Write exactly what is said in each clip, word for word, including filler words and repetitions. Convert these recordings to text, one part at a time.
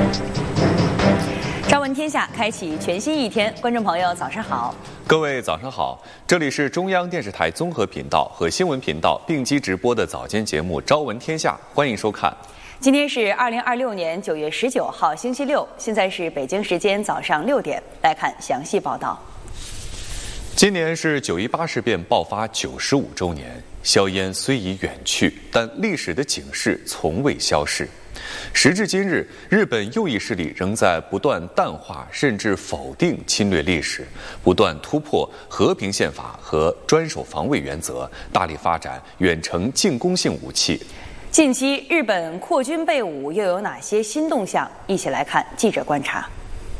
朝闻天下，开启全新一天。观众朋友，早上好！ 各位早上好，这里是中央电视台综合频道和新闻频道并机直播的早间节目《朝闻天下》，欢迎收看。 今天是二零二六年九月十九号，星期六，现在是北京时间早上六点，来看详细报道。 今年是九一八事变爆发九十五周年，硝烟虽已远去，但历史的警示从未消逝。时至今日，日本右翼势力仍在不断淡化甚至否定侵略历史，不断突破和平宪法和专守防卫原则，大力发展远程进攻性武器。 近期日本扩军备武又有哪些新动向？一起来看记者观察。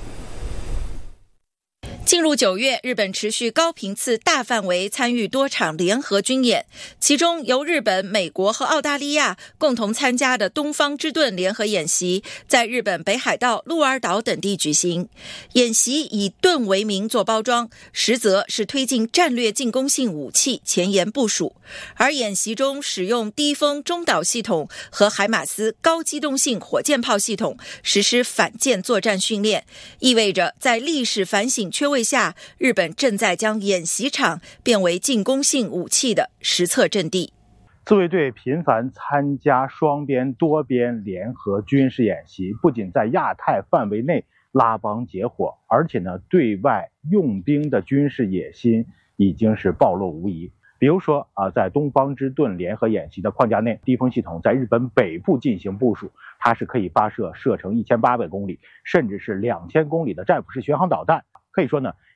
进入九月，日本持续高频次、大范围参与多场联合军演，其中由日本、美国和澳大利亚共同参加的东方之盾联合演习，在日本北海道、鹿儿岛等地举行。演习以盾为名做包装，实则是推进战略进攻性武器前沿部署。而演习中使用低风中导系统和海马斯高机动性火箭炮系统实施反舰作战训练，意味着在历史反省缺位下，日本正在将演习场变为进攻性武器的实测阵地。 自卫队频繁参加双边、多边联合军事演习，不仅在亚太范围内拉帮结伙，而且呢，对外用兵的军事野心已经是暴露无遗。比如说啊，在东方之盾联合演习的框架内，低风系统在日本北部进行部署，它是可以发射射程一千八百公里，甚至是两千公里的战斧式巡航导弹。可以说呢，